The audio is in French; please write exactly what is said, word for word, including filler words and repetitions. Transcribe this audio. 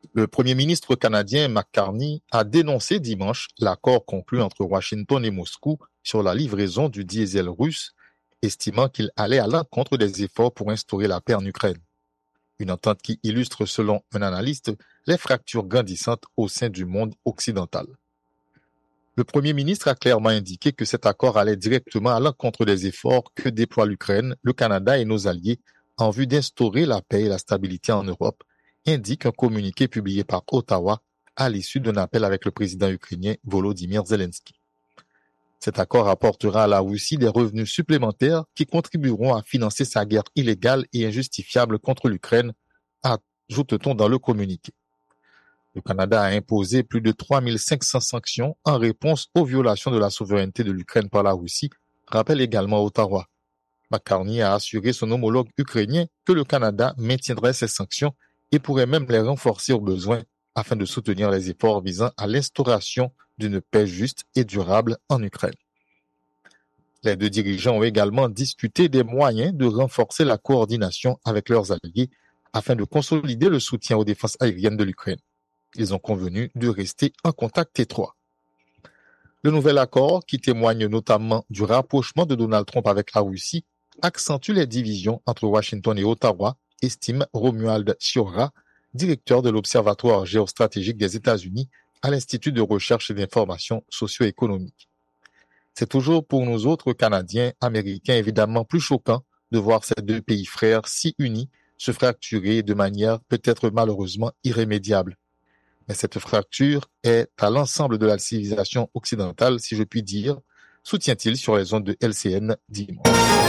Le Premier ministre canadien McCartney a dénoncé dimanche l'accord conclu entre Washington et Moscou sur la livraison du diesel russe, estimant qu'il allait à l'encontre des efforts pour instaurer la paix en Ukraine. Une entente qui illustre, selon un analyste, les fractures grandissantes au sein du monde occidental. Le Premier ministre a clairement indiqué que cet accord allait directement à l'encontre des efforts que déploient l'Ukraine, le Canada et nos alliés en vue d'instaurer la paix et la stabilité en Europe, indique un communiqué publié par Ottawa à l'issue d'un appel avec le président ukrainien Volodymyr Zelensky. Cet accord apportera à la Russie des revenus supplémentaires qui contribueront à financer sa guerre illégale et injustifiable contre l'Ukraine, ajoute-t-on dans le communiqué. Le Canada a imposé plus de trois mille cinq cents sanctions en réponse aux violations de la souveraineté de l'Ukraine par la Russie, rappelle également Ottawa. McCartney a assuré son homologue ukrainien que le Canada maintiendrait ces sanctions et pourrait même les renforcer au besoin afin de soutenir les efforts visant à l'instauration d'une paix juste et durable en Ukraine. Les deux dirigeants ont également discuté des moyens de renforcer la coordination avec leurs alliés afin de consolider le soutien aux défenses aériennes de l'Ukraine. Ils ont convenu de rester en contact étroit. Le nouvel accord, qui témoigne notamment du rapprochement de Donald Trump avec la Russie, accentue les divisions entre Washington et Ottawa, estime Romuald Sciorra, directeur de l'Observatoire géostratégique des États-Unis à l'Institut de recherche et d'information socio-économique. C'est toujours pour nous autres Canadiens, Américains, évidemment plus choquant de voir ces deux pays frères si unis se fracturer de manière peut-être malheureusement irrémédiable. Mais cette fracture est à l'ensemble de la civilisation occidentale, si je puis dire, soutient-il sur les ondes de L C N dimanche.